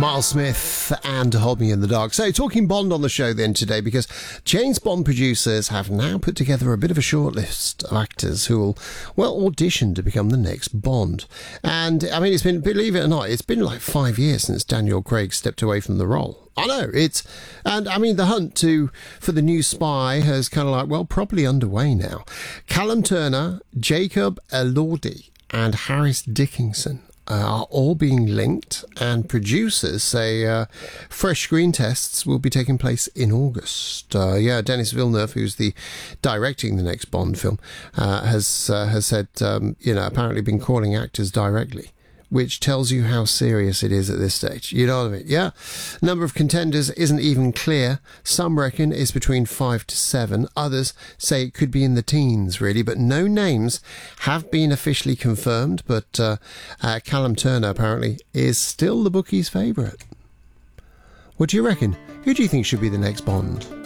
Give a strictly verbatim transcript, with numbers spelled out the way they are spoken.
Miles Smith and Hold Me in the Dark. So, talking Bond on the show then today, because James Bond producers have now put together a bit of a shortlist of actors who will, well, audition to become the next Bond. And, I mean, it's been, believe it or not, it's been like five years since Daniel Craig stepped away from the role. I know, it's, and I mean, the hunt to for the new spy has kind of like, well, properly underway now. Callum Turner, Jacob Elordi, and Harris Dickinson Uh, are all being linked, and producers say uh, fresh screen tests will be taking place in August. Uh, yeah, Denis Villeneuve, who's the directing the next Bond film, uh, has uh, has said, um, you know, apparently been calling actors directly, which tells you how serious it is at this stage. You know what I mean? Yeah. Number of contenders isn't even clear. Some reckon it's between five to seven. Others say it could be in the teens, really. But no names have been officially confirmed. But uh, uh, Callum Turner, apparently, is still the bookies' favourite. What do you reckon? Who do you think should be the next Bond?